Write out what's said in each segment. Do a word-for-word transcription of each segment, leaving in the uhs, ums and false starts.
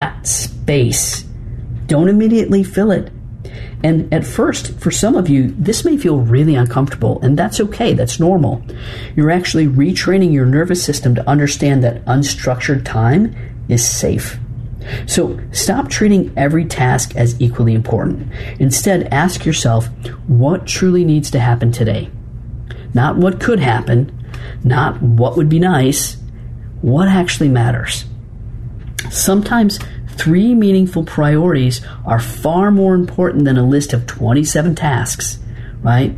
that space. Don't immediately fill it. And at first, for some of you, this may feel really uncomfortable, and that's okay. That's normal. You're actually retraining your nervous system to understand that unstructured time is safe. So stop treating every task as equally important. Instead, ask yourself, what truly needs to happen today? Not what could happen, not what would be nice, what actually matters. Sometimes three meaningful priorities are far more important than a list of twenty-seven tasks, right?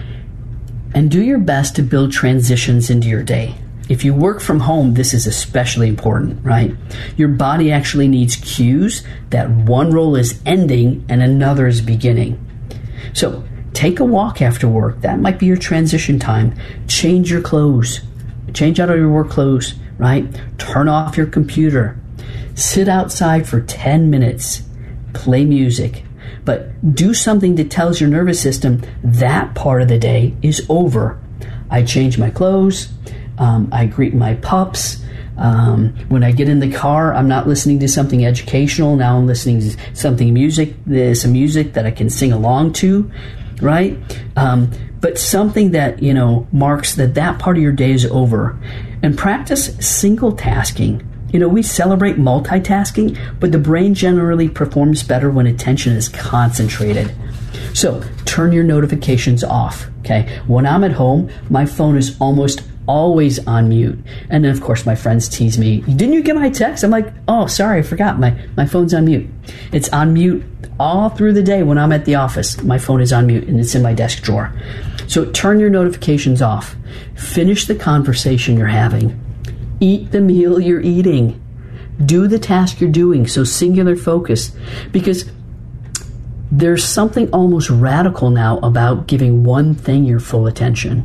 And do your best to build transitions into your day. If you work from home, this is especially important, right? Your body actually needs cues that one role is ending and another is beginning. So take a walk after work. That might be your transition time. Change your clothes. Change out of your work clothes, right? Turn off your computer. Sit outside for ten minutes. Play music. But do something that tells your nervous system that part of the day is over. I change my clothes. Um, I greet my pups. Um, when I get in the car, I'm not listening to something educational. Now I'm listening to something music. There's some music that I can sing along to, right? Um, but something that, you know, marks that that part of your day is over. And practice single tasking. You know, we celebrate multitasking, but the brain generally performs better when attention is concentrated. So turn your notifications off, okay? When I'm at home, my phone is almost always on mute. And then, of course, my friends tease me, didn't you get my text? I'm like, oh, sorry, I forgot. My, my phone's on mute. It's on mute all through the day when I'm at the office. My phone is on mute, and it's in my desk drawer. So turn your notifications off. Finish the conversation you're having. Eat the meal you're eating. Do the task you're doing. So singular focus. Because there's something almost radical now about giving one thing your full attention.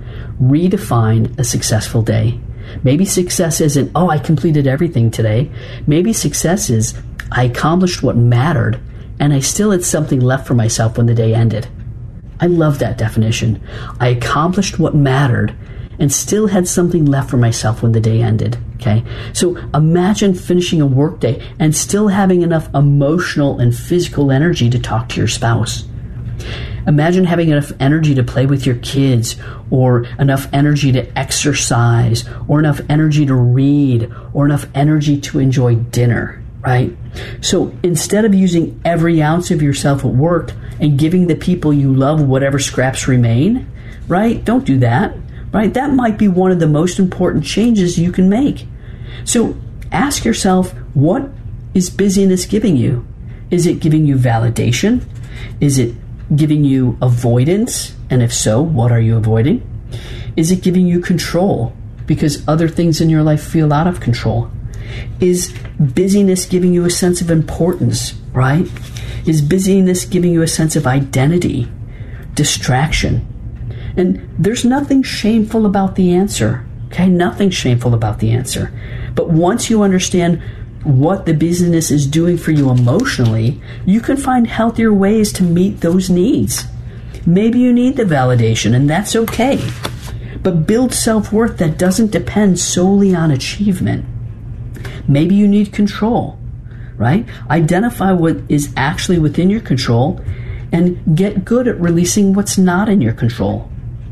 Redefine a successful day. Maybe success isn't, oh, I completed everything today. Maybe success is, I accomplished what mattered, and I still had something left for myself when the day ended. I love that definition. I accomplished what mattered, and still had something left for myself when the day ended. Okay? So imagine finishing a workday and still having enough emotional and physical energy to talk to your spouse. Imagine having enough energy to play with your kids, or enough energy to exercise, or enough energy to read, or enough energy to enjoy dinner, right? So instead of using every ounce of yourself at work and giving the people you love whatever scraps remain, right? Don't do that, right? That might be one of the most important changes you can make. So ask yourself, what is busyness giving you? Is it giving you validation? Is it giving you avoidance? And if so, what are you avoiding? Is it giving you control because other things in your life feel out of control? Is busyness giving you a sense of importance, right? Is busyness giving you a sense of identity, distraction? And there's nothing shameful about the answer, okay? Nothing shameful about the answer. But once you understand what the business is doing for you emotionally, you can find healthier ways to meet those needs. Maybe you need the validation, and that's okay. But build self-worth that doesn't depend solely on achievement. Maybe you need control, right? Identify what is actually within your control and get good at releasing what's not in your control.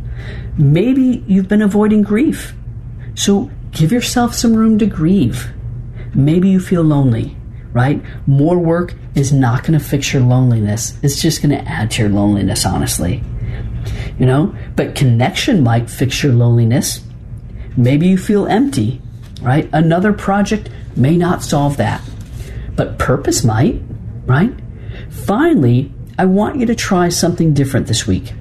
Maybe you've been avoiding grief, so give yourself some room to grieve. Maybe you feel lonely, right? More work is not going to fix your loneliness. It's just going to add to your loneliness, honestly. You know, but connection might fix your loneliness. Maybe you feel empty, right? Another project may not solve that, but purpose might, right? Finally, I want you to try something different this week.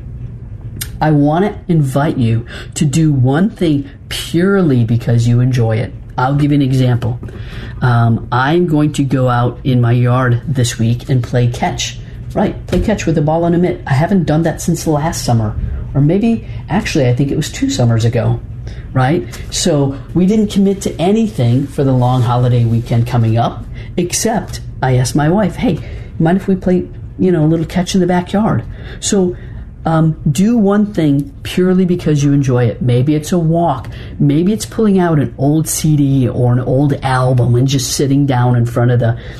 I want to invite you to do one thing purely because you enjoy it. I'll give you an example. Um, I'm going to go out in my yard this week and play catch. Right, play catch with a ball and a mitt. I haven't done that since last summer. Or maybe, actually, I think it was two summers ago. Right? So we didn't commit to anything for the long holiday weekend coming up, except I asked my wife, hey, mind if we play, you know, a little catch in the backyard? So Um, do one thing purely because you enjoy it. Maybe it's a walk. Maybe it's pulling out an old C D or an old album and just sitting down in front of the,